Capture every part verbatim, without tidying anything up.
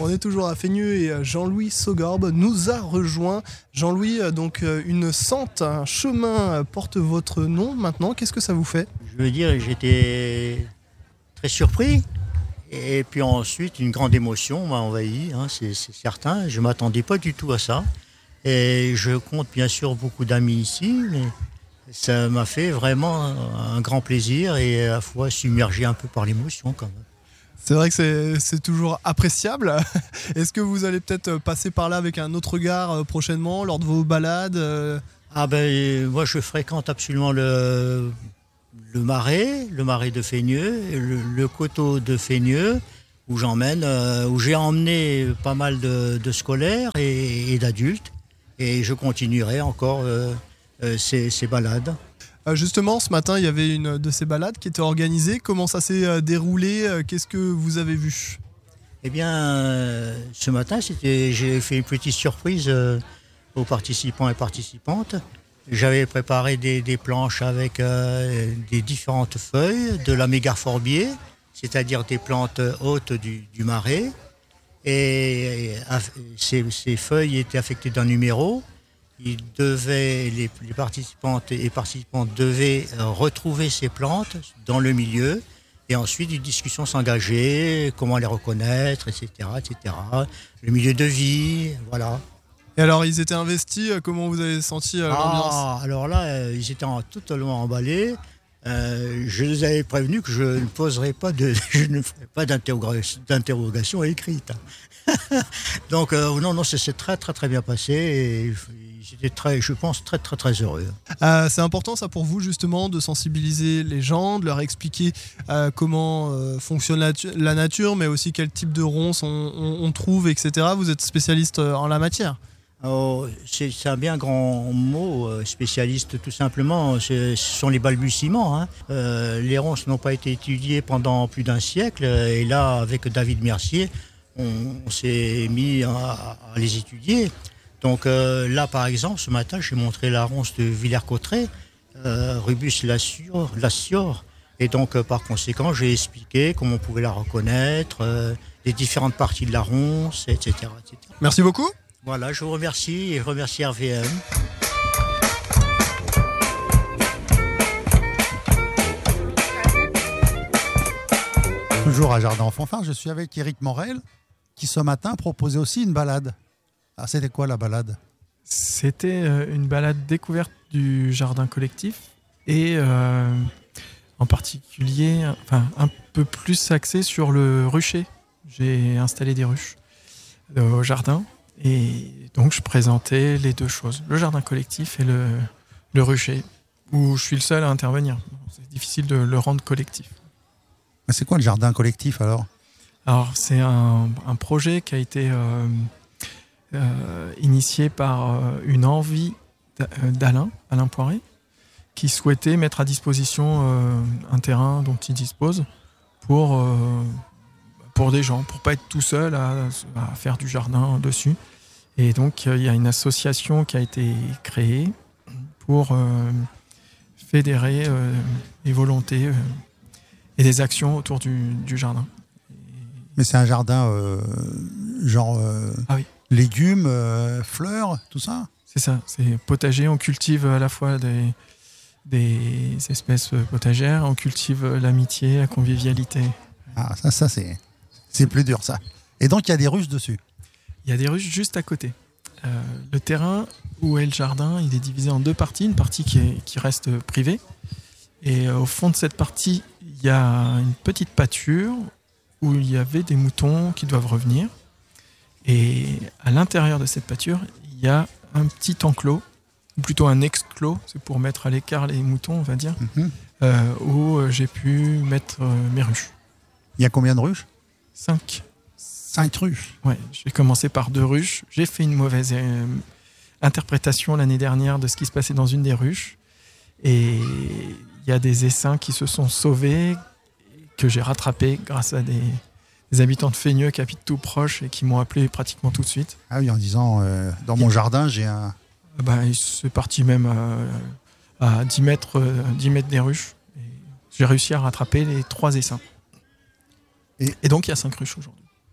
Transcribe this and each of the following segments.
On est toujours à Feigneux et Jean-Louis Saugorbe nous a rejoint. Jean-Louis, donc une sente, un chemin porte votre nom maintenant. Qu'est-ce que ça vous fait ? Je veux dire, j'étais très surpris. Et puis ensuite, une grande émotion m'a envahi, hein, c'est, c'est certain. Je ne m'attendais pas du tout à ça. Et je compte bien sûr beaucoup d'amis ici, mais ça m'a fait vraiment un grand plaisir et à la fois submergé un peu par l'émotion quand même. C'est vrai que c'est, c'est toujours appréciable. Est-ce que vous allez peut-être passer par là avec un autre regard prochainement lors de vos balades ? Ah ben, moi je fréquente absolument le, le marais, le marais de Feigneux, le, le coteau de Feigneux, où j'emmène, euh, où j'ai emmené pas mal de, de scolaires et, et d'adultes, et je continuerai encore euh, euh, ces, ces balades. Justement, ce matin, il y avait une de ces balades qui était organisée. Comment ça s'est déroulé ? Qu'est-ce que vous avez vu ? Eh bien, euh, ce matin, c'était, j'ai fait une petite surprise euh, aux participants et participantes. J'avais préparé des, des planches avec euh, des différentes feuilles de la mégaphorbier, c'est-à-dire des plantes hautes du, du marais. Et, et ces, ces feuilles étaient affectées d'un numéro. Ils devaient, les, les participantes et participants devaient retrouver ces plantes dans le milieu et ensuite une discussion s'engager, comment les reconnaître, et cetera, et cetera. Le milieu de vie, voilà. Et alors, ils étaient investis, comment vous avez senti euh, l'ambiance ? Ah, alors là, euh, ils étaient en, totalement emballés. Euh, je les avais prévenus que je ne poserais pas de, je ne ferais pas d'interrogation, d'interrogation écrite. Donc euh, non, non, c'est, c'est très, très, très bien passé. Et, J'étais très, je pense, très, très, très heureux. Euh, c'est important, ça, pour vous, justement, de sensibiliser les gens, de leur expliquer euh, comment euh, fonctionne la, la nature, mais aussi quel type de ronces on, on, on trouve, et cetera. Vous êtes spécialiste en la matière. Oh, c'est, c'est un bien grand mot, spécialiste, tout simplement. C'est, ce sont les balbutiements. Hein. Euh, les ronces n'ont pas été étudiées pendant plus d'un siècle. Et là, avec David Mercier, on, on s'est mis à, à les étudier. Donc euh, là, par exemple, ce matin, j'ai montré la ronce de Villers-Cotterêts, euh, Rubus lacior, lacior. Et donc, euh, par conséquent, j'ai expliqué comment on pouvait la reconnaître, euh, les différentes parties de la ronce, et cetera, et cetera. Merci beaucoup. Voilà, je vous remercie et je remercie R V M. Toujours à Jardin Fanfare, je suis avec Éric Morel, qui ce matin proposait aussi une balade. Ah, c'était quoi la balade ? C'était une balade découverte du jardin collectif et euh, en particulier enfin, un peu plus axé sur le rucher. J'ai installé des ruches au jardin et donc je présentais les deux choses, le jardin collectif et le, le rucher, où je suis le seul à intervenir. C'est difficile de le rendre collectif. Mais c'est quoi le jardin collectif alors ? Alors c'est un, un projet qui a été... Euh, Euh, initié par euh, une envie d'Alain, Alain Poiré, qui souhaitait mettre à disposition euh, un terrain dont il dispose pour, euh, pour des gens, pour pas être tout seul à, à faire du jardin dessus. Et donc il euh, y a une association qui a été créée pour euh, fédérer euh, les volontés euh, et les actions autour du, du jardin. Mais c'est un jardin euh, genre... Euh... Ah oui. Légumes, euh, fleurs, tout ça ? C'est ça, c'est potager. On cultive à la fois des, des espèces potagères, on cultive l'amitié, la convivialité. Ah, ça, ça c'est, c'est plus dur, ça. Et donc, il y a des ruches dessus ? Il y a des ruches juste à côté. Euh, le terrain où est le jardin, il est divisé en deux parties. Une partie qui, est, qui reste privée. Et euh, au fond de cette partie, il y a une petite pâture où il y avait des moutons qui doivent revenir. Et à l'intérieur de cette pâture, il y a un petit enclos, ou plutôt un exclos, c'est pour mettre à l'écart les moutons, on va dire, mm-hmm. euh, où j'ai pu mettre euh, mes ruches. Il y a combien de ruches ? Cinq. Cinq ruches ? Ouais, j'ai commencé par deux ruches. J'ai fait une mauvaise euh, interprétation l'année dernière de ce qui se passait dans une des ruches. Et il y a des essaims qui se sont sauvés, que j'ai rattrapés grâce à des... des habitants de Feigneux qui habitent tout proche et qui m'ont appelé pratiquement tout de suite. Ah oui, en disant, euh, dans mon jardin, j'ai un... Bah, c'est parti même à, à dix mètres, dix mètres des ruches. Et j'ai réussi à rattraper les trois essaims. Et, et donc, il y a cinq ruches aujourd'hui.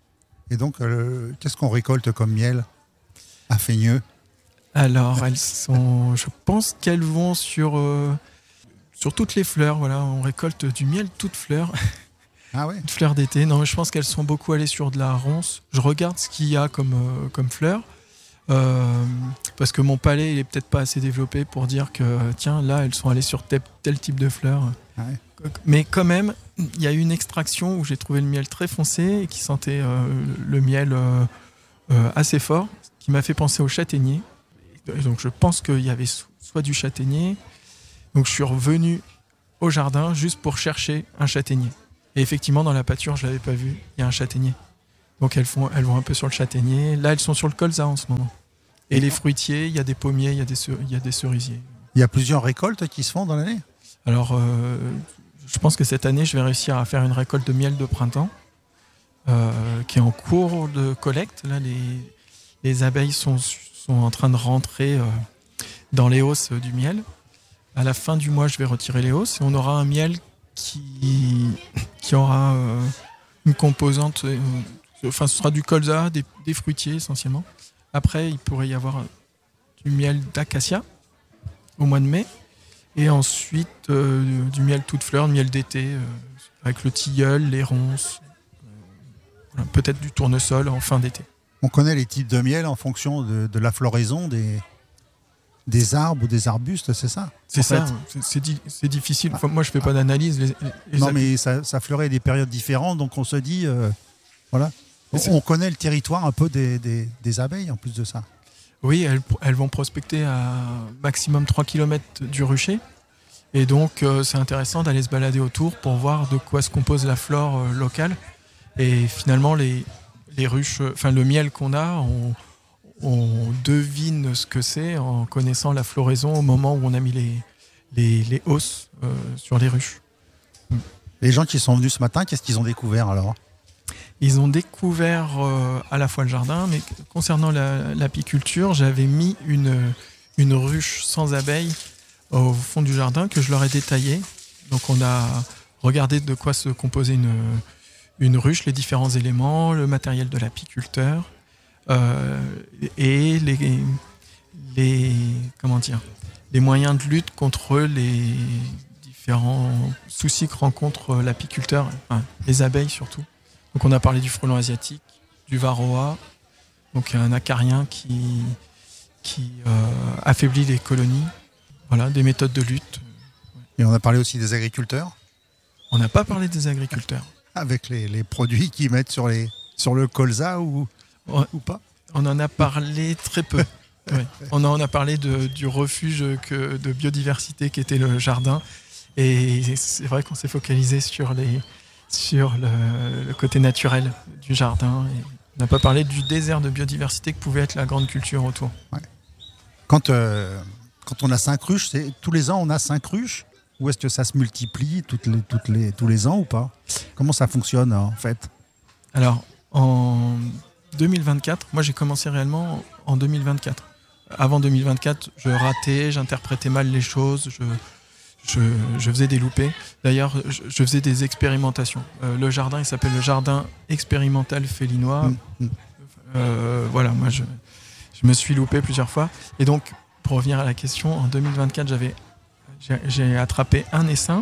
Et donc, euh, qu'est-ce qu'on récolte comme miel à Feigneux? Alors, elles sont, je pense qu'elles vont sur, euh, sur toutes les fleurs. Voilà, on récolte du miel toutes fleurs. Ah ouais. Toutes fleurs d'été. Non, mais je pense qu'elles sont beaucoup allées sur de la ronce. Je regarde ce qu'il y a comme, euh, comme fleurs. Euh, parce que mon palais, il est peut-être pas assez développé pour dire que, tiens, là, elles sont allées sur tel, tel type de fleurs. Ah ouais. Mais quand même, il y a eu une extraction où j'ai trouvé le miel très foncé et qui sentait euh, le miel euh, euh, assez fort, qui m'a fait penser au châtaignier. Et donc je pense qu'il y avait soit du châtaignier. Donc je suis revenu au jardin juste pour chercher un châtaignier. Et effectivement, dans la pâture, je ne l'avais pas vu, il y a un châtaignier. Donc elles, font, elles vont un peu sur le châtaignier. Là, elles sont sur le colza en ce moment. Et les fruitiers, il y a des pommiers, il y a des, il y a des cerisiers. Il y a plusieurs récoltes qui se font dans l'année? Alors, euh, je pense que cette année, je vais réussir à faire une récolte de miel de printemps euh, qui est en cours de collecte. Là, les, les abeilles sont, sont en train de rentrer euh, dans les hausses du miel. À la fin du mois, je vais retirer les hausses et on aura un miel qui, qui aura euh, une composante... Euh, enfin, ce sera du colza, des, des fruitiers essentiellement. Après, il pourrait y avoir du miel d'acacia au mois de mai. Et ensuite, euh, du miel toute fleur, du miel d'été, euh, avec le tilleul, les ronces, euh, voilà, peut-être du tournesol en fin d'été. On connaît les types de miel en fonction de, de la floraison des, des arbres ou des arbustes, c'est ça? C'est ça, c'est, c'est, di- c'est difficile. Enfin, moi, je ne fais pas d'analyse. Les, les non, ab- mais ça, ça fleurait à des périodes différentes, donc on se dit... Euh, voilà. On, on connaît le territoire un peu des, des, des abeilles en plus de ça. Oui, elles, elles vont prospecter à maximum trois kilomètres du rucher. Et donc, euh, c'est intéressant d'aller se balader autour pour voir de quoi se compose la flore euh, locale. Et finalement, les, les ruches, enfin le miel qu'on a, on, on devine ce que c'est en connaissant la floraison au moment où on a mis les, les, les hausses euh, sur les ruches. Les gens qui sont venus ce matin, qu'est-ce qu'ils ont découvert alors? Ils ont découvert euh, à la fois le jardin, mais concernant la, l'apiculture, j'avais mis une, une ruche sans abeilles au fond du jardin que je leur ai détaillée. Donc on a regardé de quoi se composait une, une ruche, les différents éléments, le matériel de l'apiculteur euh, et les, les, comment dire, les moyens de lutte contre les différents soucis que rencontre l'apiculteur, enfin, les abeilles surtout. Donc on a parlé du frelon asiatique, du varroa, donc un acarien qui, qui euh, affaiblit les colonies. Voilà, des méthodes de lutte. Et on a parlé aussi des agriculteurs? On n'a pas parlé des agriculteurs. Avec les, les produits qu'ils mettent sur, les, sur le colza ou, Ouais. ou pas? On en a parlé très peu. Ouais. On en a parlé de, du refuge que, de biodiversité qu'était le jardin. Et c'est vrai qu'on s'est focalisé sur les... sur le, le côté naturel du jardin. Et on n'a pas parlé du désert de biodiversité que pouvait être la grande culture autour. Ouais. Quand, euh, quand on a cinq ruches, c'est, tous les ans on a cinq ruches? Ou est-ce que ça se multiplie toutes les, toutes les, tous les ans ou pas? Comment ça fonctionne en fait? Alors, en deux mille vingt-quatre, moi j'ai commencé réellement en deux mille vingt-quatre. Avant deux mille vingt-quatre, je ratais, j'interprétais mal les choses, je... Je, je faisais des loupés. D'ailleurs, je, je faisais des expérimentations. Euh, le jardin, il s'appelle le jardin expérimental félinois. Mmh, mmh. Euh, voilà, moi, je, je me suis loupé plusieurs fois. Et donc, pour revenir à la question, en deux mille vingt-quatre, j'avais, j'ai, j'ai attrapé un essaim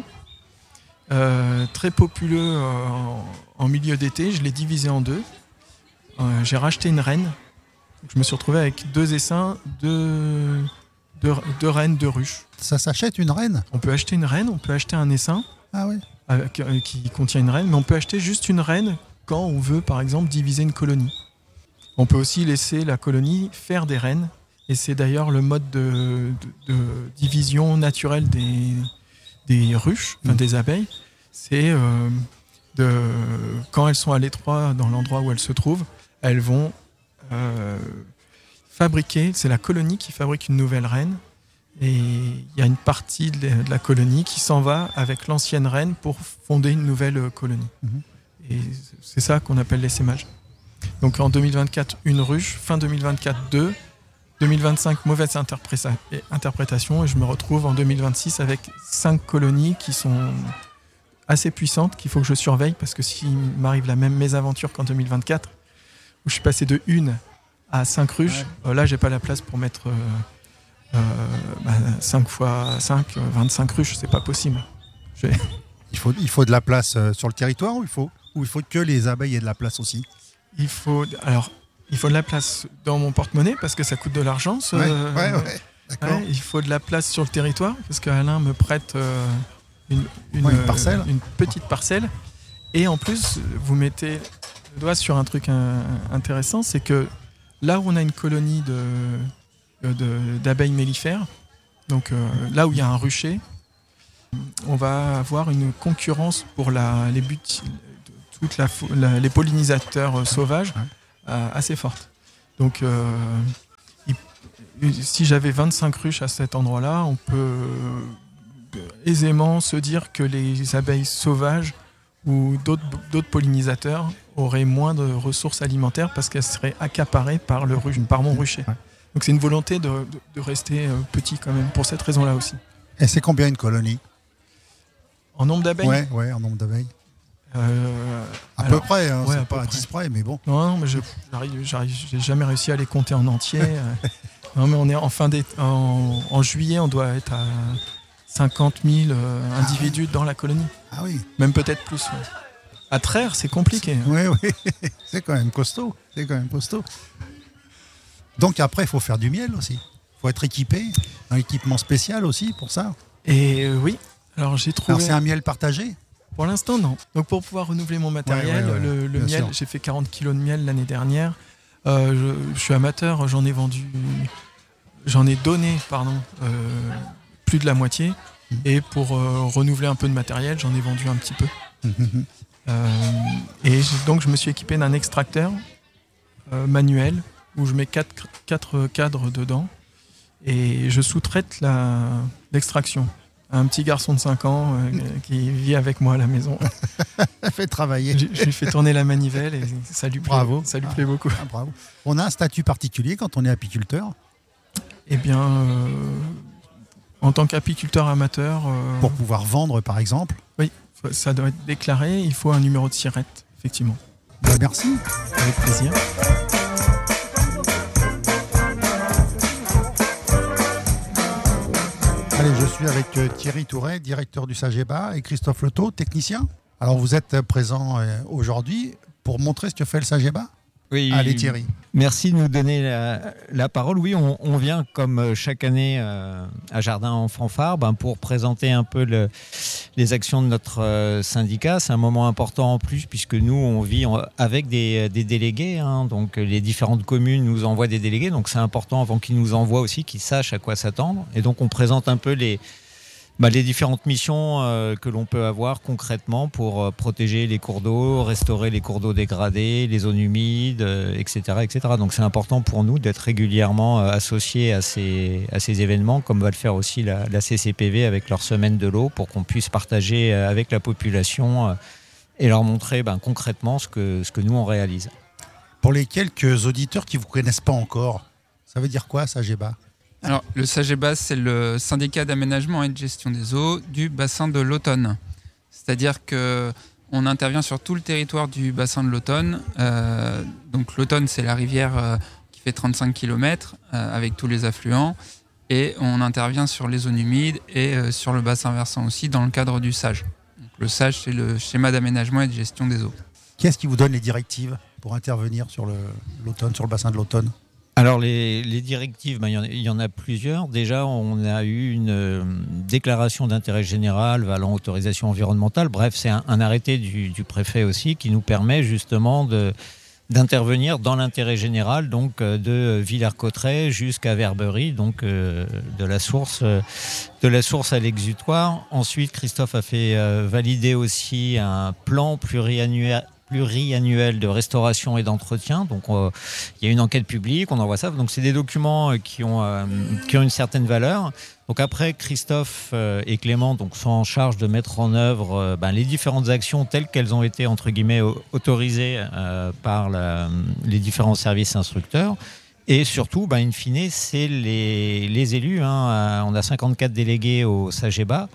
euh, très populeux euh, en, en milieu d'été. Je l'ai divisé en deux. Euh, j'ai racheté une reine. Donc, je me suis retrouvé avec deux essaims, deux... Deux, deux reines, deux ruches. Ça s'achète une reine? On peut acheter une reine, on peut acheter un essaim Ah oui. euh, qui contient une reine, mais on peut acheter juste une reine quand on veut, par exemple, diviser une colonie. On peut aussi laisser la colonie faire des reines, et c'est d'ailleurs le mode de, de, de division naturelle des, des ruches, enfin, mmh. des abeilles. C'est euh, de, quand elles sont à l'étroit dans l'endroit où elles se trouvent, elles vont... Euh, fabriquer, c'est la colonie qui fabrique une nouvelle reine et il y a une partie de la colonie qui s'en va avec l'ancienne reine pour fonder une nouvelle colonie. Mmh. Et c'est ça qu'on appelle l'essaimage. Donc en deux mille vingt-quatre, une ruche, fin deux mille vingt-quatre, deux, deux mille vingt-cinq, mauvaise interpréta- interprétation et je me retrouve en deux mille vingt-six avec cinq colonies qui sont assez puissantes, qu'il faut que je surveille parce que s'il m'arrive la même mésaventure qu'en deux mille vingt-quatre, où je suis passé de une à cinq ruches. Ouais. Euh, là, j'ai pas la place pour mettre euh, euh, bah, cinq fois cinq, vingt-cinq ruches, c'est pas possible. J'ai... Il faut, il faut de la place sur le territoire ou il faut, ou il faut que les abeilles aient de la place aussi? Il faut, alors, il faut de la place dans mon porte-monnaie parce que ça coûte de l'argent. Ce, ouais, ouais, ouais, d'accord. Ouais, il faut de la place sur le territoire parce qu'Alain me prête euh, une, une, ouais, une, parcelle. Euh, une petite parcelle. Et en plus, vous mettez le doigt sur un truc un, intéressant, c'est que là où on a une colonie de, de, d'abeilles mellifères, donc euh, là où il y a un rucher, on va avoir une concurrence pour la, les buts, toute la, la, les pollinisateurs euh, sauvages euh, assez forte. Donc, euh, il, si j'avais vingt-cinq ruches à cet endroit-là, on peut aisément se dire que les abeilles sauvages ou d'autres, d'autres pollinisateurs auraient moins de ressources alimentaires parce qu'elles seraient accaparées par, le, par mon rucher. Donc c'est une volonté de, de, de rester petit quand même, pour cette raison-là aussi. Et c'est combien une colonie? En nombre d'abeilles? Ouais, ouais, en nombre d'abeilles. Euh, à alors, peu près, hein, ouais, c'est à pas peu à près. dix près, mais bon. Non, non mais je j'arrive, j'arrive, j'ai jamais réussi à les compter en entier. Non, mais on est en fin en, en juillet, on doit être à cinquante mille euh, individus ah, dans la colonie. Ah oui. Même peut-être plus. Ouais. À traire, c'est compliqué. Oui, oui. C'est quand même costaud. C'est quand même costaud. Donc après, il faut faire du miel aussi. Il faut être équipé, un équipement spécial aussi pour ça. Et euh, oui. Alors j'ai trouvé. Alors c'est un miel partagé? Pour l'instant, non. Donc pour pouvoir renouveler mon matériel, ouais, ouais, ouais, le, le miel, sûr. J'ai fait quarante kilos de miel l'année dernière. Euh, je, je suis amateur, j'en ai vendu, j'en ai donné, pardon, euh, plus de la moitié. Mmh. Et pour euh, renouveler un peu de matériel, j'en ai vendu un petit peu. Mmh. Euh, et donc je me suis équipé d'un extracteur euh, manuel où je mets quatre, quatre cadres dedans et je sous-traite la, l'extraction. Un petit garçon de cinq ans euh, qui vit avec moi à la maison. Fait travailler. Je, je lui fais tourner la manivelle et ça lui plaît, bravo. Ça lui plaît ah, beaucoup. Ah, bravo. On a un statut particulier quand on est apiculteur? Eh bien, euh, en tant qu'apiculteur amateur... Euh, Pour pouvoir vendre, par exemple? Oui, ça doit être déclaré. Il faut un numéro de SIRET, effectivement. Ben, merci. Avec plaisir. Allez, je suis avec Thierry Touret, directeur du SAGEBA, et Christophe Leteau, technicien. Alors, vous êtes présent aujourd'hui pour montrer ce que fait le SAGEBA? Oui. Allez, Thierry. Merci de nous donner la, la parole. Oui, on, on vient comme chaque année euh, à Jardin en Fanfare ben, pour présenter un peu le, les actions de notre euh, syndicat. C'est un moment important en plus puisque nous, on vit en, avec des, des délégués. Hein, donc, les différentes communes nous envoient des délégués. Donc, c'est important avant qu'ils nous envoient aussi, qu'ils sachent à quoi s'attendre. Et donc, on présente un peu les... Bah, les différentes missions euh, que l'on peut avoir concrètement pour euh, protéger les cours d'eau, restaurer les cours d'eau dégradés, les zones humides, euh, et cetera, et cetera. Donc c'est important pour nous d'être régulièrement euh, associés à ces, à ces événements, comme va le faire aussi la, la C C P V avec leur semaine de l'eau, pour qu'on puisse partager euh, avec la population euh, et leur montrer ben, concrètement ce que, ce que nous on réalise. Pour les quelques auditeurs qui ne vous connaissent pas encore, ça veut dire quoi SAGEBA ? Alors, le SAGEBA, c'est le syndicat d'aménagement et de gestion des eaux du bassin de l'Autonne. C'est-à-dire qu'on intervient sur tout le territoire du bassin de l'Autonne. Euh, donc l'Autonne, c'est la rivière euh, qui fait trente-cinq kilomètres euh, avec tous les affluents. Et on intervient sur les zones humides et euh, sur le bassin versant aussi dans le cadre du SAGE. Donc, le SAGE, c'est le schéma d'aménagement et de gestion des eaux. Qui est-ce qui vous donne les directives pour intervenir sur le, l'Autonne, sur le bassin de l'Autonne ? Alors les, les directives, ben, il, y en a, il y en a plusieurs. Déjà, on a eu une euh, déclaration d'intérêt général valant autorisation environnementale. Bref, c'est un, un arrêté du, du préfet aussi qui nous permet justement de, d'intervenir dans l'intérêt général, donc euh, de Villers-Cotterêts jusqu'à Verberie, donc euh, de la source, euh, de la source à l'exutoire. Ensuite, Christophe a fait euh, valider aussi un plan pluriannuel. pluriannuel de restauration et d'entretien. Donc, euh, il y a une enquête publique, on envoie ça. Donc, c'est des documents qui ont, euh, qui ont une certaine valeur. Donc, après, Christophe euh, et Clément donc, sont en charge de mettre en œuvre euh, ben, les différentes actions telles qu'elles ont été, entre guillemets, autorisées euh, par la, les différents services instructeurs. Et surtout, ben, in fine, c'est les, les élus. Hein. On a cinquante-quatre délégués au SAGEBA.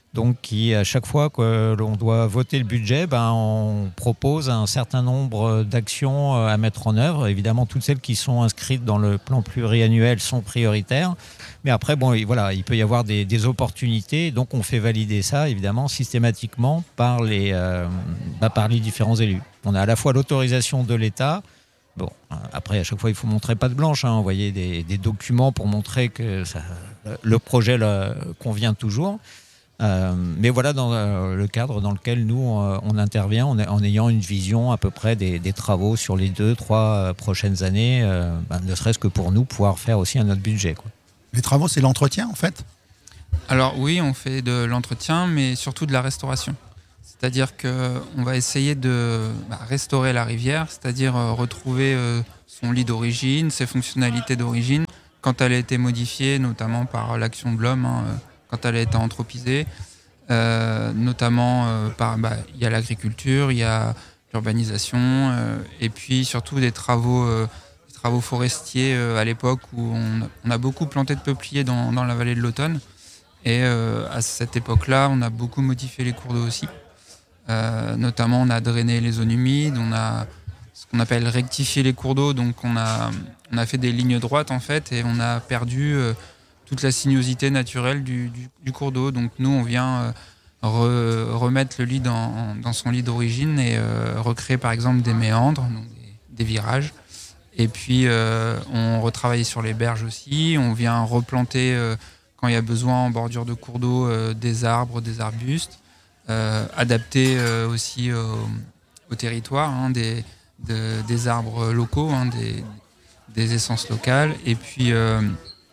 Donc, qui, à chaque fois que l'on doit voter le budget, ben, on propose un certain nombre d'actions à mettre en œuvre. Évidemment, toutes celles qui sont inscrites dans le plan pluriannuel sont prioritaires. Mais après, bon, voilà, il peut y avoir des, des opportunités. Donc, on fait valider ça, évidemment, systématiquement par les, euh, bah, par les différents élus. On a à la fois l'autorisation de l'État. Bon, après, à chaque fois, il faut montrer patte blanche, hein, envoyer des, des documents pour montrer que ça, le projet là, convient toujours. Euh, mais voilà dans euh, le cadre dans lequel nous euh, on intervient en, en ayant une vision à peu près des, des travaux sur les deux, trois euh, prochaines années, euh, ben, ne serait-ce que pour nous pouvoir faire aussi un autre budget, quoi. Les travaux, c'est l'entretien en fait? Alors oui, on fait de l'entretien, mais surtout de la restauration. C'est-à-dire qu'on va essayer de bah, restaurer la rivière, c'est-à-dire euh, retrouver euh, son lit d'origine, ses fonctionnalités d'origine, quand elle a été modifiée, notamment par l'action de l'homme, hein, quand elle a été anthropisée, euh, notamment euh, par, bah, il y a l'agriculture, il y a l'urbanisation, euh, et puis surtout des travaux, euh, des travaux forestiers euh, à l'époque où on, on a beaucoup planté de peupliers dans, dans la vallée de l'Automne, et euh, à cette époque-là, on a beaucoup modifié les cours d'eau aussi. Euh, notamment, on a drainé les zones humides, on a ce qu'on appelle rectifier les cours d'eau, donc on a, on a fait des lignes droites en fait, et on a perdu euh, toute la sinuosité naturelle du, du, du cours d'eau. Donc nous, on vient euh, re, remettre le lit dans, dans son lit d'origine et euh, recréer par exemple des méandres, donc des, des virages. Et puis euh, on retravaille sur les berges aussi. On vient replanter euh, quand il y a besoin en bordure de cours d'eau euh, des arbres, des arbustes, euh, adapter euh, aussi au, au territoire, hein, des, de, des arbres locaux, hein, des, des essences locales. Et puis euh,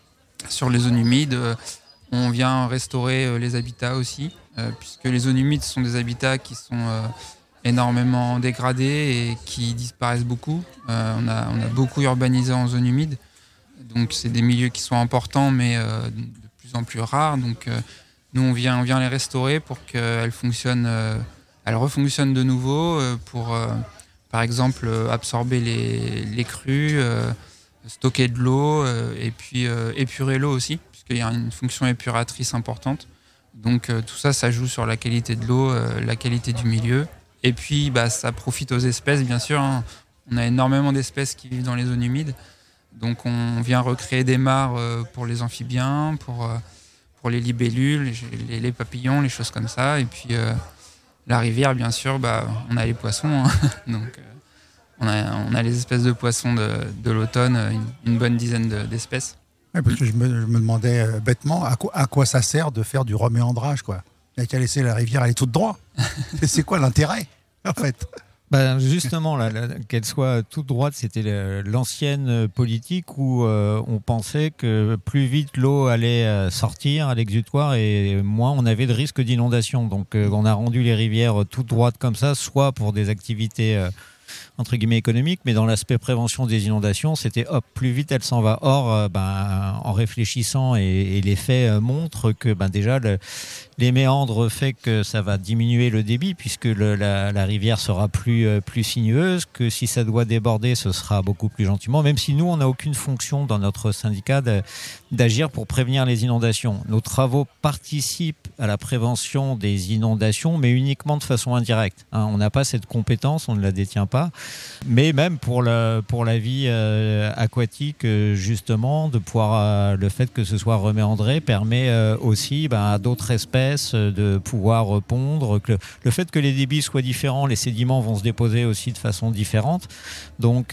sur les zones humides, euh, on vient restaurer euh, les habitats aussi, euh, puisque les zones humides sont des habitats qui sont euh, énormément dégradés et qui disparaissent beaucoup. Euh, on, a, on a beaucoup urbanisé en zone humide, donc c'est des milieux qui sont importants, mais euh, de plus en plus rares. Donc euh, nous, on vient, on vient les restaurer pour qu'elles fonctionnent, euh, elles refonctionnent de nouveau, euh, pour, euh, par exemple, absorber les, les crues, euh, stocker de l'eau euh, et puis euh, épurer l'eau aussi, puisqu'il y a une fonction épuratrice importante. Donc euh, tout ça, ça joue sur la qualité de l'eau, euh, la qualité du milieu. Et puis bah, ça profite aux espèces, bien sûr, hein. On a énormément d'espèces qui vivent dans les zones humides. Donc on vient recréer des mares euh, pour les amphibiens, pour, euh, pour les libellules, les, les papillons, les choses comme ça. Et puis euh, la rivière, bien sûr, bah, on a les poissons, hein. Donc euh, On a, on a les espèces de poissons de, de l'automne, une, une bonne dizaine de, d'espèces. Ouais, parce que je me, je me demandais euh, bêtement à quoi, à quoi ça sert de faire du reméandrage, quoi. Il n'y a qu'à laisser la rivière aller toute droite. c'est, c'est quoi l'intérêt, en fait? Ben justement, là, là, qu'elle soit toute droite, c'était le, l'ancienne politique où euh, on pensait que plus vite l'eau allait sortir à l'exutoire et moins on avait de risque d'inondation. Donc euh, on a rendu les rivières toutes droites comme ça, soit pour des activités euh, entre guillemets économiques, mais dans l'aspect prévention des inondations, c'était hop, plus vite elle s'en va. Or, euh, ben, en réfléchissant, et, et les faits euh, montrent que ben, déjà le, les méandres fait que ça va diminuer le débit, puisque le, la, la rivière sera plus, euh, plus sinueuse, que si ça doit déborder, ce sera beaucoup plus gentiment, même si nous, on n'a aucune fonction dans notre syndicat de, d'agir pour prévenir les inondations. Nos travaux participent à la prévention des inondations, mais uniquement de façon indirecte, hein. On n'a pas cette compétence, on ne la détient pas. Mais même pour la, pour la vie euh, aquatique, euh, justement, de pouvoir, euh, le fait que ce soit reméandré permet euh, aussi ben, à d'autres espèces euh, de pouvoir pondre. Que le, le fait que les débits soient différents, les sédiments vont se déposer aussi de façon différente. Donc,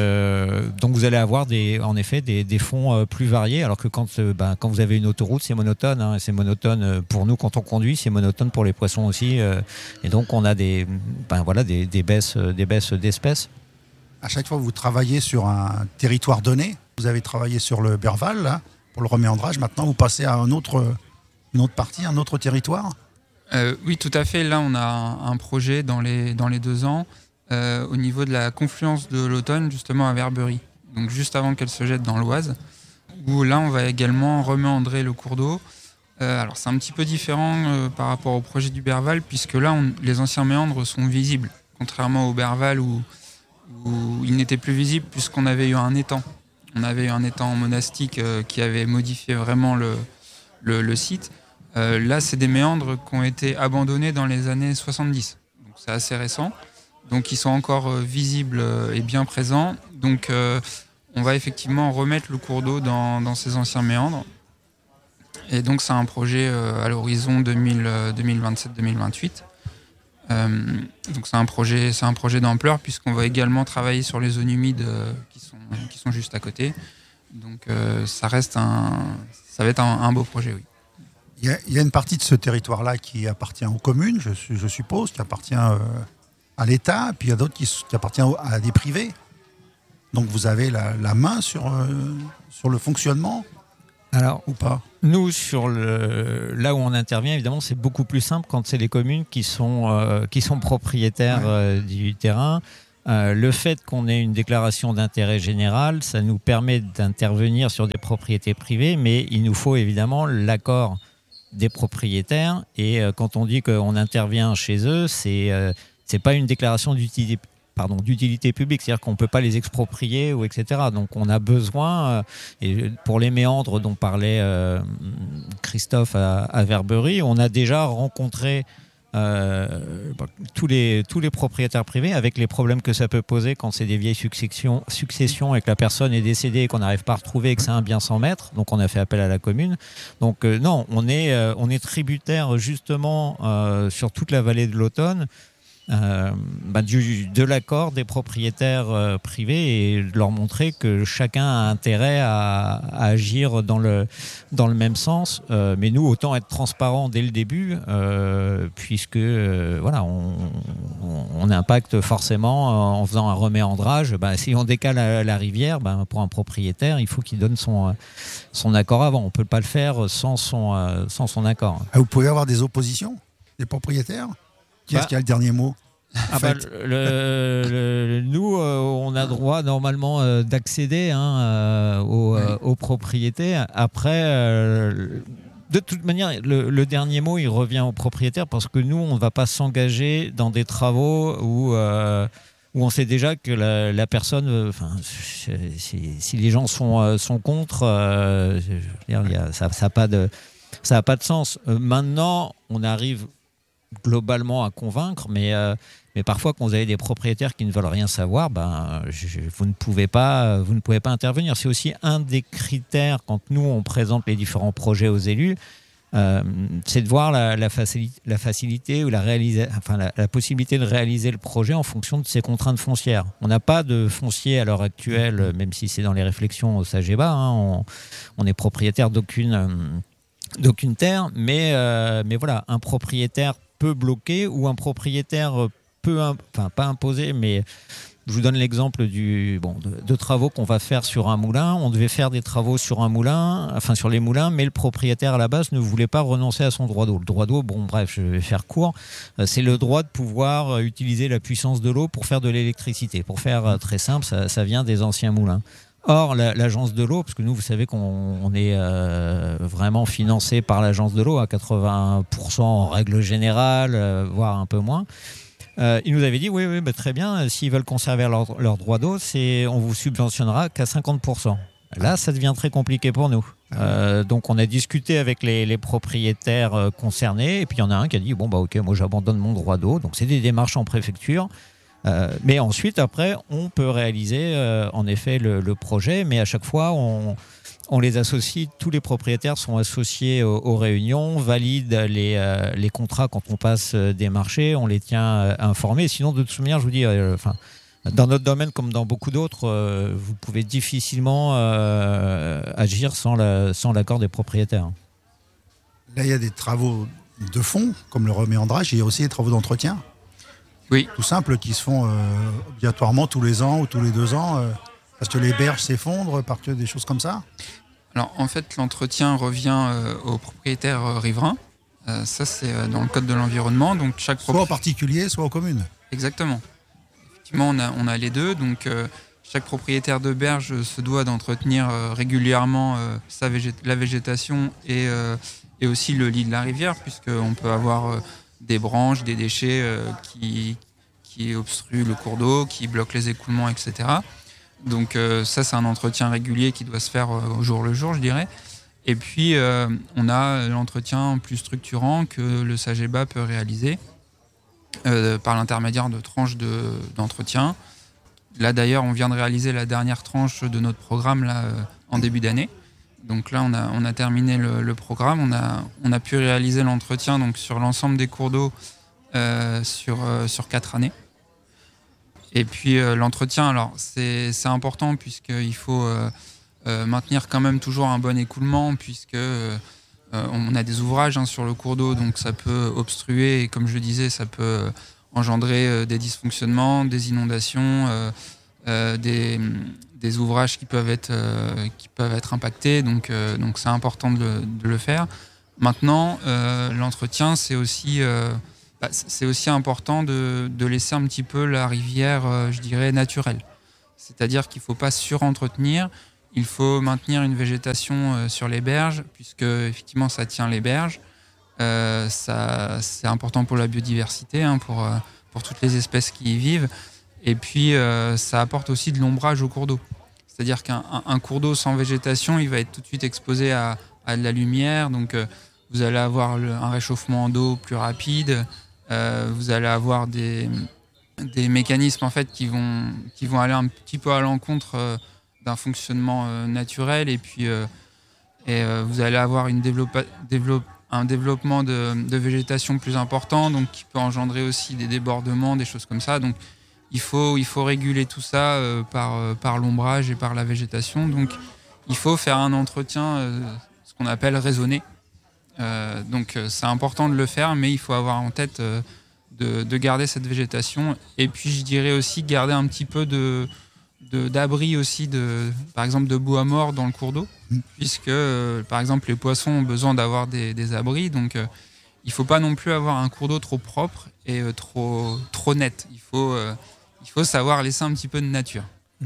euh, donc vous allez avoir des, en effet des, des fonds euh, plus variés, alors que quand, euh, ben, quand vous avez une autoroute, c'est monotone. Hein, c'est monotone pour nous quand on conduit, c'est monotone pour les poissons aussi. Euh, et donc on a des, ben, voilà, des, des baisses, des baisses d'espèces. À chaque fois que vous travaillez sur un territoire donné, vous avez travaillé sur le Berval, là, pour le reméandrage, maintenant vous passez à un autre, une autre partie, un autre territoire? euh, Oui, tout à fait. Là, on a un, un projet dans les, dans les deux ans euh, au niveau de la confluence de l'Automne, justement à Verberie, donc juste avant qu'elle se jette dans l'Oise, où là, on va également reméandrer le cours d'eau. Euh, alors, c'est un petit peu différent euh, par rapport au projet du Berval, puisque là, on, les anciens méandres sont visibles, contrairement au Berval où où il n'était plus visible puisqu'on avait eu un étang. On avait eu un étang monastique euh, qui avait modifié vraiment le, le, le site. Euh, là, c'est des méandres qui ont été abandonnés dans les années soixante-dix. Donc, c'est assez récent. Donc, ils sont encore euh, visibles euh, et bien présents. Donc, euh, on va effectivement remettre le cours d'eau dans, dans ces anciens méandres. Et donc, c'est un projet euh, à l'horizon deux mille vingt-sept deux mille vingt-huit. Euh, donc, c'est un projet, c'est un projet d'ampleur puisqu'on va également travailler sur les zones humides euh, qui sont, qui sont juste à côté. Donc, euh, ça reste un, ça va être un, un beau projet, oui. Il y, a, il y a une partie de ce territoire-là qui appartient aux communes, je, je suppose, qui appartient euh, à l'État, puis il y a d'autres qui, qui appartiennent à des privés. Donc vous avez la, la main sur, euh, sur le fonctionnement, alors, ou pas? Nous, sur le, là où on intervient, évidemment, c'est beaucoup plus simple quand c'est les communes qui sont, euh, qui sont propriétaires ouais. euh, du terrain. Euh, le fait qu'on ait une déclaration d'intérêt général, ça nous permet d'intervenir sur des propriétés privées, mais il nous faut évidemment l'accord des propriétaires. Et euh, quand on dit qu'on intervient chez eux, c'est euh, c'est pas une déclaration d'utilité, pardon, d'utilité publique, c'est-à-dire qu'on peut pas les exproprier ou et cetera. Donc on a besoin, euh, et pour les méandres dont parlait euh, Christophe à, à Verberie, on a déjà rencontré Euh, tous les tous les propriétaires privés avec les problèmes que ça peut poser quand c'est des vieilles successions successions et que la personne est décédée et qu'on n'arrive pas à retrouver et que c'est un bien sans maître. Donc on a fait appel à la commune. Donc euh, non, on est euh, on est tributaire justement euh, sur toute la vallée de l'Autonne euh, bah, du, de l'accord des propriétaires euh, privés et de leur montrer que chacun a intérêt à, à agir dans le, dans le même sens. Euh, mais nous, autant être transparent dès le début, euh, puisque euh, voilà, on, on, on impacte forcément en faisant un reméandrage. Bah, si on décale la, la rivière, bah, pour un propriétaire, il faut qu'il donne son, son accord avant. On ne peut pas le faire sans son, sans son accord. Ah, vous pouvez avoir des oppositions des propriétaires? Qui est-ce bah, qui a le dernier mot? Ah bah, le, le, nous, euh, on a droit normalement euh, d'accéder hein, euh, aux, oui. euh, aux propriétés. Après, euh, de toute manière, le, le dernier mot, il revient aux propriétaires parce que nous, on ne va pas s'engager dans des travaux où, euh, où on sait déjà que la, la personne, enfin, euh, si, si les gens sont, euh, sont contre, euh, je veux dire, il y a, ça n'a pas de, ça n'a pas de sens. Euh, maintenant, on arrive globalement à convaincre, mais, euh, mais parfois quand vous avez des propriétaires qui ne veulent rien savoir, ben, je, vous, ne pouvez pas, vous ne pouvez pas intervenir. C'est aussi un des critères quand nous on présente les différents projets aux élus, euh, c'est de voir la, la, facilité, la facilité ou la, réalisa- enfin, la, la possibilité de réaliser le projet en fonction de ses contraintes foncières. On n'a pas de foncier à l'heure actuelle, même si c'est dans les réflexions au SAGEBA, hein, on, on est propriétaire d'aucune, euh, d'aucune terre, mais, euh, mais voilà, un propriétaire peut bloquer ou un propriétaire peut, enfin pas imposer, mais je vous donne l'exemple du, bon, de, de travaux qu'on va faire sur un moulin. On devait faire des travaux sur un moulin, enfin sur les moulins, mais le propriétaire à la base ne voulait pas renoncer à son droit d'eau. Le droit d'eau, bon bref, je vais faire court, c'est le droit de pouvoir utiliser la puissance de l'eau pour faire de l'électricité. Pour faire très simple, ça, ça vient des anciens moulins. Or, la, l'agence de l'eau, parce que nous, vous savez qu'on on est euh, vraiment financé par l'agence de l'eau à quatre-vingts pour cent en règle générale, euh, voire un peu moins. Euh, ils nous avaient dit, oui, oui, bah, très bien, s'ils veulent conserver leur, leur droit d'eau, c'est, on vous subventionnera qu'à cinquante pour cent. Là, ça devient très compliqué pour nous. Euh, donc, on a discuté avec les, les propriétaires euh, concernés, et puis il y en a un qui a dit, bon, bah ok, moi j'abandonne mon droit d'eau. Donc, c'est des démarches en préfecture. Euh, mais ensuite, après, on peut réaliser euh, en effet le, le projet, mais à chaque fois, on, on les associe, tous les propriétaires sont associés aux, aux réunions, valident les, euh, les contrats quand on passe des marchés, on les tient euh, informés. Sinon, de toute manière, je vous dis, euh, enfin, dans notre domaine comme dans beaucoup d'autres, euh, vous pouvez difficilement euh, agir sans, la, sans l'accord des propriétaires. Là, il y a des travaux de fond, comme le reméandrage, et il y a aussi des travaux d'entretien. Oui. Tout simple, qui se font euh, obligatoirement tous les ans ou tous les deux ans, euh, parce que les berges s'effondrent, parce que des choses comme ça. Alors en fait, l'entretien revient euh, aux propriétaires euh, riverains. Euh, ça, c'est euh, dans le code de l'environnement. Donc chaque propri... Soit aux particuliers, soit aux communes. Exactement. Effectivement, on a, on a les deux. Donc euh, chaque propriétaire de berge se doit d'entretenir euh, régulièrement euh, sa végét- la végétation et, euh, et aussi le lit de la rivière, puisqu'on peut avoir... Euh, des branches, des déchets euh, qui, qui obstruent le cours d'eau, qui bloquent les écoulements, et cetera. Donc euh, ça, c'est un entretien régulier qui doit se faire euh, au jour le jour, je dirais. Et puis, euh, on a l'entretien plus structurant que le SAGEBA peut réaliser euh, par l'intermédiaire de tranches de, d'entretien. Là, d'ailleurs, on vient de réaliser la dernière tranche de notre programme là, euh, en début d'année. Donc là, on a, on a terminé le, le programme. On a, on a pu réaliser l'entretien donc, sur l'ensemble des cours d'eau euh, sur, euh, sur quatre années. Et puis, euh, l'entretien, alors, c'est, c'est important puisqu'il faut euh, euh, maintenir quand même toujours un bon écoulement puisque euh, on a des ouvrages hein, sur le cours d'eau, donc ça peut obstruer et comme je le disais, ça peut engendrer euh, des dysfonctionnements, des inondations, euh, euh, des, des ouvrages qui peuvent être, euh, qui peuvent être impactés, donc, euh, donc c'est important de le, de le faire. Maintenant, euh, l'entretien, c'est aussi, euh, bah, c'est aussi important de, de laisser un petit peu la rivière, euh, je dirais, naturelle. C'est-à-dire qu'il ne faut pas surentretenir, il faut maintenir une végétation euh, sur les berges, puisque effectivement ça tient les berges. Euh, ça, c'est important pour la biodiversité, hein, pour, euh, pour toutes les espèces qui y vivent. Et puis, euh, ça apporte aussi de l'ombrage au cours d'eau. C'est-à-dire qu'un un, un cours d'eau sans végétation, il va être tout de suite exposé à, à de la lumière. Donc, euh, vous allez avoir le, un réchauffement d'eau plus rapide. Euh, vous allez avoir des, des mécanismes en fait, qui, vont, qui vont aller un petit peu à l'encontre euh, d'un fonctionnement euh, naturel. Et puis, euh, et, euh, vous allez avoir une développa- développe un développement de, de végétation plus important, donc qui peut engendrer aussi des débordements, des choses comme ça. Donc il faut, il faut réguler tout ça euh, par, euh, par l'ombrage et par la végétation. Donc il faut faire un entretien, euh, ce qu'on appelle raisonné. Euh, donc euh, c'est important de le faire, mais il faut avoir en tête euh, de, de garder cette végétation. Et puis je dirais aussi garder un petit peu de... De, d'abri aussi, de, par exemple de bois mort dans le cours d'eau, mmh. puisque euh, par exemple les poissons ont besoin d'avoir des, des abris, donc euh, il ne faut pas non plus avoir un cours d'eau trop propre et euh, trop, trop net. Il faut, euh, il faut savoir laisser un petit peu de nature.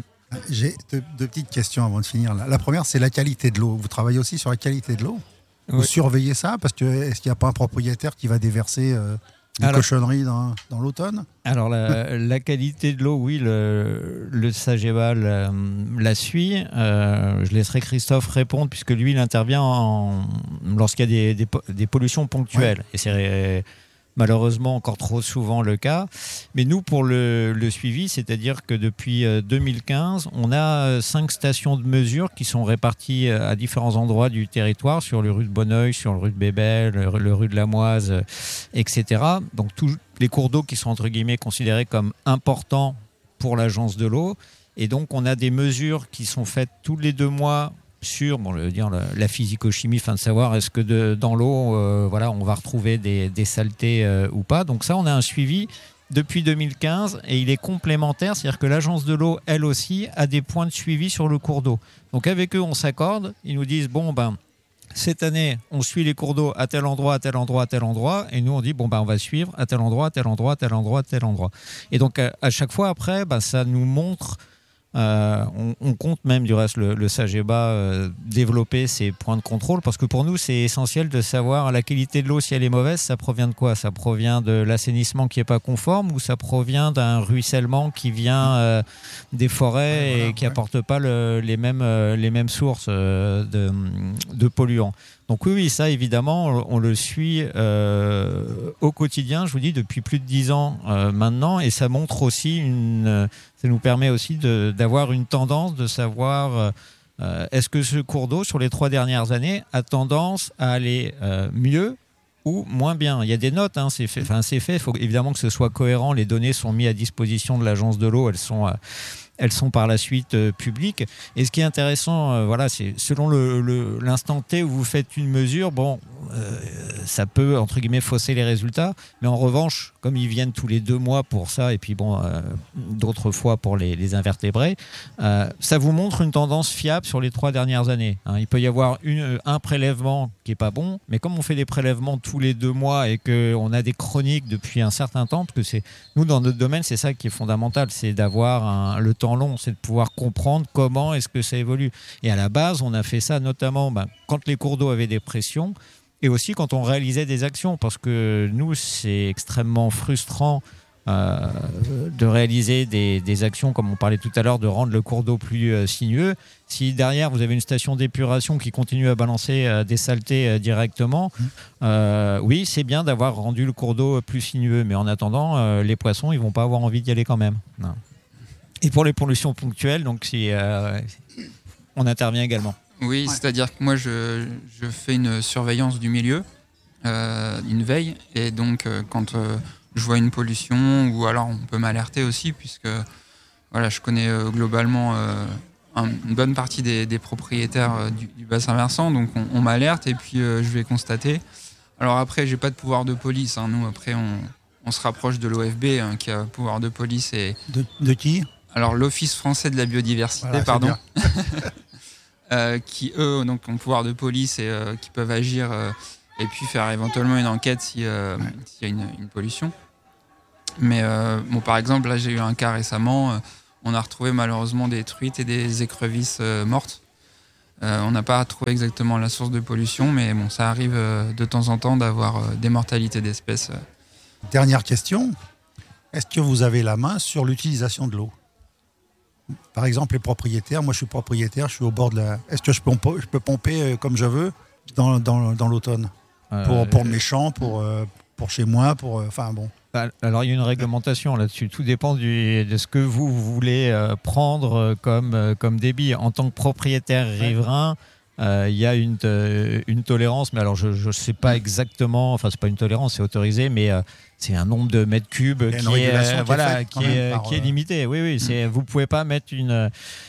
J'ai deux, deux petites questions avant de finir. La première, c'est la qualité de l'eau. Vous travaillez aussi sur la qualité de l'eau ? Vous oui. surveillez ça ? Parce que est-ce qu'il n'y a pas un propriétaire qui va déverser euh, des alors, cochonneries dans, dans l'automne ? Alors la, la qualité de l'eau, oui, le, le SAGEBA la, la suit. Euh, je laisserai Christophe répondre puisque lui, il intervient en, lorsqu'il y a des, des, des pollutions ponctuelles. Ouais. Et c'est malheureusement encore trop souvent le cas. Mais nous, pour le, le suivi, c'est-à-dire que depuis deux mille quinze, on a cinq stations de mesure qui sont réparties à différents endroits du territoire, sur le rue de Bonneuil, sur le rue de Bébel, le, le rue de Lamoise, et cetera. Donc tous les cours d'eau qui sont entre guillemets considérés comme importants pour l'agence de l'eau. Et donc on a des mesures qui sont faites tous les deux mois sur bon, le, dire, la, la physico-chimie, enfin de savoir est-ce que de, dans l'eau, euh, voilà, on va retrouver des, des saletés euh, ou pas. Donc ça, on a un suivi depuis deux mille quinze et il est complémentaire, c'est-à-dire que l'agence de l'eau, elle aussi, a des points de suivi sur le cours d'eau. Donc avec eux, on s'accorde, ils nous disent, bon, ben, cette année, on suit les cours d'eau à tel endroit, à tel endroit, à tel endroit, et nous, on dit, bon, ben, on va suivre à tel endroit, à tel endroit, à tel endroit, à tel endroit. Et donc, à, à chaque fois, après, ben, ça nous montre... Euh, on, on compte même du reste le, le SAGEBA euh, développer ses points de contrôle parce que pour nous c'est essentiel de savoir la qualité de l'eau, si elle est mauvaise, ça provient de quoi ? Ça provient de l'assainissement qui n'est pas conforme ou ça provient d'un ruissellement qui vient euh, des forêts ouais, voilà, et qui n'apporte ouais. pas le, les, mêmes, euh, les mêmes sources euh, de, de polluants. Donc oui, oui, ça évidemment, on, on le suit euh, au quotidien, je vous dis, depuis plus de dix ans euh, maintenant, et ça montre aussi, une, ça nous permet aussi de, d'avoir une tendance, de savoir euh, est-ce que ce cours d'eau, sur les trois dernières années, a tendance à aller euh, mieux ou moins bien. Il y a des notes, hein, c'est fait, enfin, c'est fait, il faut évidemment que ce soit cohérent, les données sont mises à disposition de l'agence de l'eau, elles sont... Euh, elles sont par la suite euh, publiques. Et ce qui est intéressant, euh, voilà, c'est selon le, le, l'instant T où vous faites une mesure, bon, euh, ça peut, entre guillemets, fausser les résultats. Mais en revanche, comme ils viennent tous les deux mois pour ça, et puis bon, euh, d'autres fois pour les, les invertébrés, euh, ça vous montre une tendance fiable sur les trois dernières années. Hein. Il peut y avoir une, un prélèvement qui n'est pas bon, mais comme on fait des prélèvements tous les deux mois et qu'on a des chroniques depuis un certain temps, parce que c'est, nous, dans notre domaine, c'est ça qui est fondamental, c'est d'avoir un, le temps long, c'est de pouvoir comprendre comment est-ce que ça évolue. Et à la base, on a fait ça notamment ben, quand les cours d'eau avaient des pressions et aussi quand on réalisait des actions, parce que nous, c'est extrêmement frustrant euh, de réaliser des, des actions, comme on parlait tout à l'heure, de rendre le cours d'eau plus euh, sinueux. Si derrière vous avez une station d'épuration qui continue à balancer euh, des saletés euh, directement, euh, oui, c'est bien d'avoir rendu le cours d'eau plus sinueux, mais en attendant, euh, les poissons, ils vont pas avoir envie d'y aller quand même. Non. Et pour les pollutions ponctuelles, donc si euh, on intervient également. Oui, ouais. C'est-à-dire que moi, je, je fais une surveillance du milieu, euh, une veille, et donc euh, quand euh, je vois une pollution, ou alors on peut m'alerter aussi, puisque voilà, je connais euh, globalement euh, un, une bonne partie des, des propriétaires euh, du, du bassin versant, donc on, on m'alerte et puis euh, je vais constater. Alors après, j'ai pas de pouvoir de police, hein. Nous après on, on se rapproche de l'O F B hein, qui a pouvoir de police. Et... De, de qui ? Alors l'Office français de la biodiversité, voilà, pardon. euh, qui eux donc ont pouvoir de police et euh, qui peuvent agir euh, et puis faire éventuellement une enquête si, euh, ouais. s'il y a une, une pollution. Mais euh, bon, par exemple, là j'ai eu un cas récemment, euh, on a retrouvé malheureusement des truites et des écrevisses euh, mortes. Euh, on n'a pas trouvé exactement la source de pollution, mais bon, ça arrive euh, de temps en temps d'avoir euh, des mortalités d'espèces. Euh. Dernière question, est-ce que vous avez la main sur l'utilisation de l'eau ? Par exemple, les propriétaires, moi je suis propriétaire, je suis au bord de la... Est-ce que je peux, je peux pomper comme je veux dans, dans, dans l'automne euh, pour, pour mes champs, pour, pour chez moi, pour... Enfin bon. Alors il y a une réglementation là-dessus, tout dépend du, de ce que vous voulez prendre comme, comme débit. En tant que propriétaire riverain, euh, il y a une, une tolérance, mais alors je ne sais pas exactement, enfin c'est pas une tolérance, c'est autorisé, mais... Euh, c'est un nombre de mètres cubes qui est, euh, voilà, qui est, par, qui est limité. Oui, oui. C'est, vous ne pouvez pas mettre une,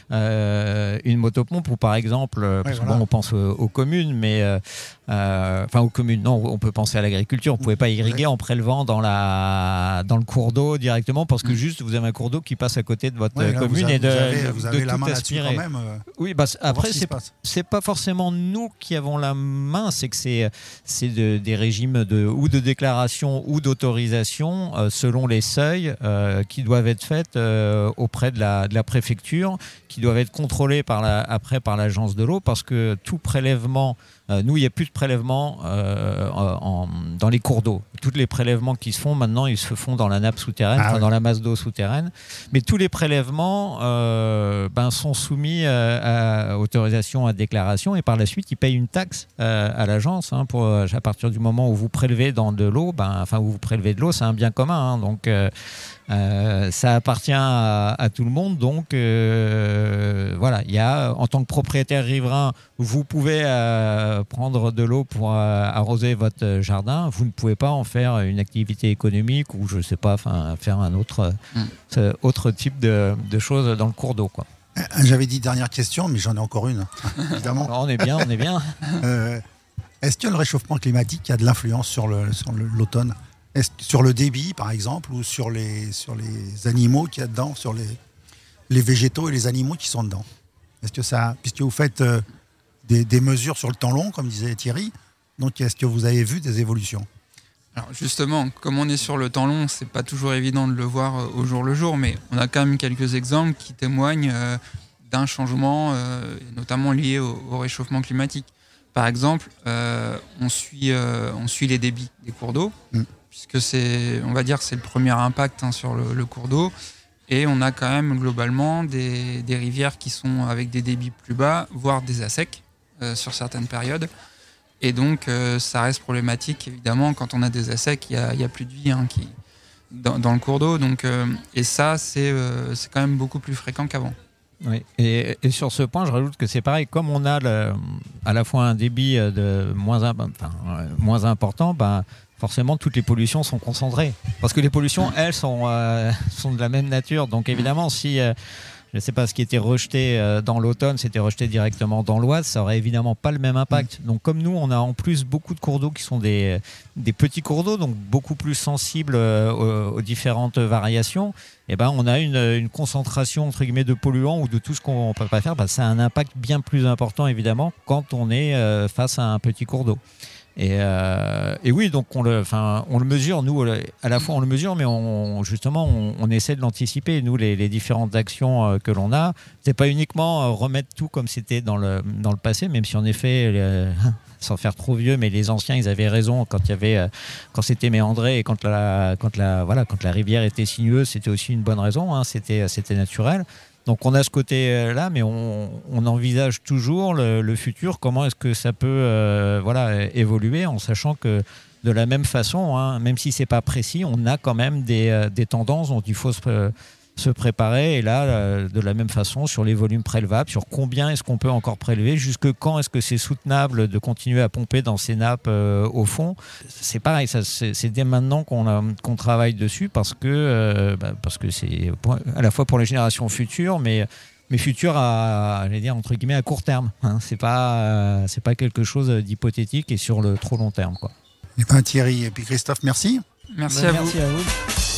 euh, une motopompe ou par exemple, parce ouais, voilà. que bon, on pense aux, aux communes, mais euh, enfin aux communes, non, on peut penser à l'agriculture. Vous ne pouvez pas irriguer ouais. en prélevant dans, la, dans le cours d'eau directement parce que mmh. juste vous avez un cours d'eau qui passe à côté de votre ouais, là, commune avez, et de, vous avez, vous avez de la tout main aspirer. Quand même, euh, oui, bah, après, c'est, c'est pas forcément nous qui avons la main, c'est que c'est, c'est de, des régimes de, ou de déclaration ou d'autorisation selon les seuils euh, qui doivent être faits euh, auprès de la, de la préfecture, qui doivent être contrôlés par la, après par l'agence de l'eau, parce que tout prélèvement, euh, nous il n'y a plus de prélèvement euh, en, dans les cours d'eau. Tous les prélèvements qui se font maintenant, ils se font dans la nappe souterraine, ah, enfin, ouais. dans la masse d'eau souterraine. Mais tous les prélèvements euh, ben, sont soumis à, à autorisation, à déclaration, et par la suite ils payent une taxe euh, à l'agence hein, pour à partir du moment où vous prélevez dans de l'eau, ben, enfin où vous prélevez de l'eau, c'est un bien commun. Hein, donc euh, euh, ça appartient à, à tout le monde. Donc euh, voilà, il y a en tant que propriétaire riverain, vous pouvez euh, prendre de l'eau pour euh, arroser votre jardin. Vous ne pouvez pas en faire une activité économique ou je sais pas, enfin faire un autre mm. autre type de, de choses dans le cours d'eau, quoi. J'avais dit dernière question, mais j'en ai encore une, évidemment. on est bien, on est bien. euh, est-ce que le réchauffement climatique a de l'influence sur, le, sur le, l'automne ? Est-ce, sur le débit, par exemple, ou sur les, sur les animaux qu'il y a dedans, sur les, les végétaux et les animaux qui sont dedans. Est-ce que ça, puisque vous faites euh, des, des mesures sur le temps long, comme disait Thierry, donc est-ce que vous avez vu des évolutions ? Alors justement, comme on est sur le temps long, c'est pas toujours évident de le voir au jour le jour, mais on a quand même quelques exemples qui témoignent euh, d'un changement, euh, notamment lié au, au réchauffement climatique. Par exemple, euh, on suit, euh, on suit les débits des cours d'eau. Mmh. Puisque c'est, on va dire, c'est le premier impact hein, sur le, le cours d'eau. Et on a quand même globalement des, des rivières qui sont avec des débits plus bas, voire des assecs euh, sur certaines périodes. Et donc, euh, ça reste problématique, évidemment, quand on a des assecs, il n'y a, a plus de vie hein, qui, dans, dans le cours d'eau. Donc, euh, et ça, c'est, euh, c'est quand même beaucoup plus fréquent qu'avant. Oui. Et, et sur ce point, je rajoute que c'est pareil, comme on a le, à la fois un débit de moins, enfin, moins important, ben, forcément, toutes les pollutions sont concentrées. Parce que les pollutions, elles, sont, euh, sont de la même nature. Donc évidemment, si, euh, je ne sais pas, ce qui était rejeté euh, dans l'automne, c'était rejeté directement dans l'Oise, ça n'aurait évidemment pas le même impact. Donc comme nous, on a en plus beaucoup de cours d'eau qui sont des, des petits cours d'eau, donc beaucoup plus sensibles euh, aux, aux différentes variations. eh ben, on a une, une concentration entre guillemets de polluants ou de tout ce qu'on ne peut pas faire. Ben, ça a un impact bien plus important évidemment quand on est euh, face à un petit cours d'eau. Et, euh, et oui, donc on le, enfin, on le mesure, nous, à la fois on le mesure, mais on, justement, on, on essaie de l'anticiper. Nous, les, les différentes actions euh, que l'on a, c'est pas uniquement euh, remettre tout comme c'était dans le, dans le passé, même si en effet, les, sans faire trop vieux, mais les anciens, ils avaient raison quand il y avait, euh, quand c'était méandré et quand la, quand la, voilà, quand la rivière était sinueuse, c'était aussi une bonne raison, hein, c'était, c'était naturel. Donc on a ce côté-là, mais on, on envisage toujours le, le futur, comment est-ce que ça peut euh, voilà, évoluer, en sachant que de la même façon, hein, même si ce n'est pas précis, on a quand même des, des tendances dont il faut se, se préparer. Et là, de la même façon, sur les volumes prélevables, sur combien est-ce qu'on peut encore prélever, jusque quand est-ce que c'est soutenable de continuer à pomper dans ces nappes euh, au fond. C'est pareil, ça, c'est, c'est dès maintenant qu'on, a, qu'on travaille dessus, parce que, euh, bah, parce que c'est pour, à la fois pour les générations futures, mais, mais futures à, j'allais dire, entre guillemets, à court terme. Hein. C'est pas, euh, c'est pas quelque chose d'hypothétique et sur le trop long terme, quoi. Et ben Thierry et puis Christophe, merci. Merci, Ben, à, merci vous. à vous.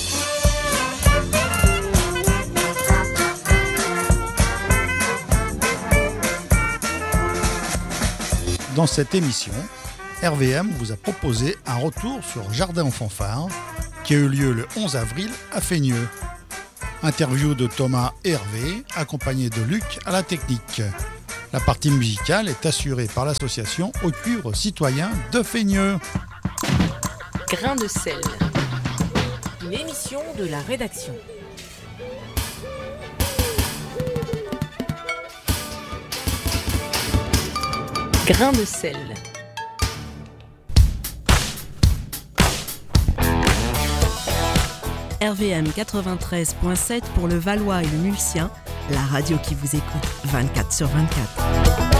Dans cette émission, R V M vous a proposé un retour sur Jardin en fanfare qui a eu lieu le onze avril à Feigneux. Interview de Thomas et Hervé, accompagné de Luc à la technique. La partie musicale est assurée par l'association Au Cuivre Citoyen de Feigneux. Grain de sel. Une émission de la rédaction. Grain de sel. R V M quatre-vingt-treize virgule sept pour le Valois et le Mulsien, la radio qui vous écoute vingt-quatre sur vingt-quatre.